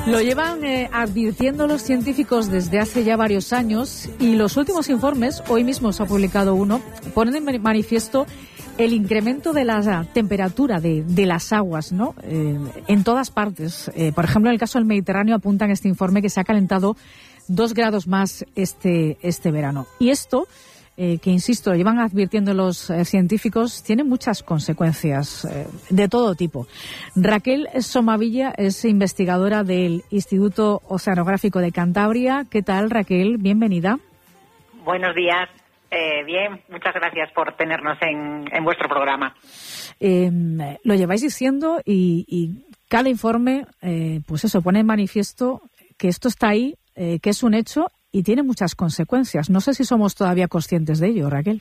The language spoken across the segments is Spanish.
Lo llevan advirtiendo los científicos desde hace ya varios años y los últimos informes, hoy mismo se ha publicado uno, ponen en manifiesto el incremento de la temperatura de las aguas, ¿no? En todas partes. Por ejemplo, en el caso del Mediterráneo apuntan este informe que se ha calentado 2 grados más este verano. Y esto, que insisto, llevan advirtiendo los científicos, tiene muchas consecuencias de todo tipo. Raquel Somavilla es investigadora del Instituto Oceanográfico de Cantabria. ¿Qué tal, Raquel? Bienvenida. Buenos días. Bien, muchas gracias por tenernos en vuestro programa. Lo lleváis diciendo y cada informe, pues eso, pone en manifiesto que esto está ahí, que es un hecho y tiene muchas consecuencias. No sé si somos todavía conscientes de ello, Raquel.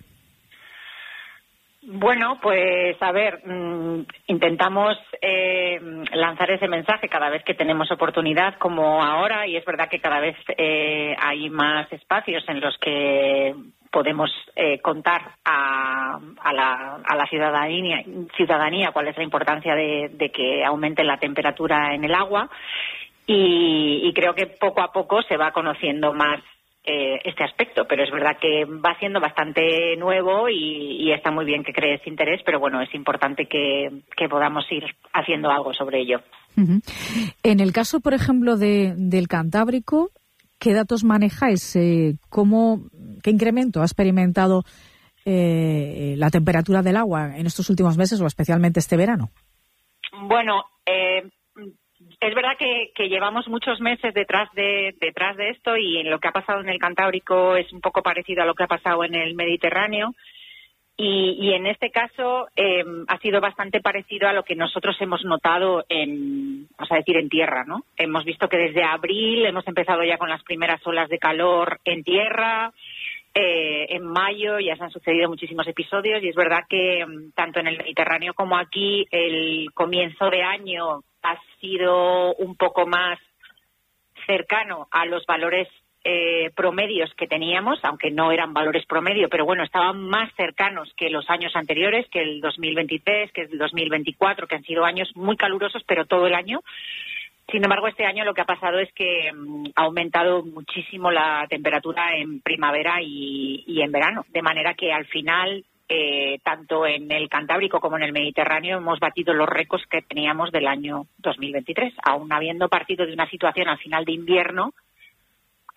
Bueno, pues a ver, intentamos lanzar ese mensaje cada vez que tenemos oportunidad, como ahora, y es verdad que cada vez hay más espacios en los que podemos contar a la ciudadanía cuál es la importancia de que aumente la temperatura en el agua, y creo que poco a poco se va conociendo más este aspecto, pero es verdad que va siendo bastante nuevo y está muy bien que crees interés, pero bueno, es importante que podamos ir haciendo algo sobre ello. Uh-huh. En el caso, por ejemplo, del Cantábrico, ¿qué datos manejáis? ¿Qué incremento ha experimentado la temperatura del agua en estos últimos meses o especialmente este verano? Bueno, es verdad que llevamos muchos meses detrás de esto, y lo que ha pasado en el Cantábrico es un poco parecido a lo que ha pasado en el Mediterráneo, y en este caso ha sido bastante parecido a lo que nosotros hemos notado en tierra, ¿no? Hemos visto que desde abril hemos empezado ya con las primeras olas de calor en tierra. En mayo ya se han sucedido muchísimos episodios, y es verdad que tanto en el Mediterráneo como aquí el comienzo de año ha sido un poco más cercano a los valores promedios que teníamos, aunque no eran valores promedio, pero bueno, estaban más cercanos que los años anteriores, que el 2023, que el 2024, que han sido años muy calurosos, pero todo el año. Sin embargo, este año lo que ha pasado es que ha aumentado muchísimo la temperatura en primavera y en verano, de manera que al final, tanto en el Cantábrico como en el Mediterráneo, hemos batido los récords que teníamos del año 2023, aún habiendo partido de una situación al final de invierno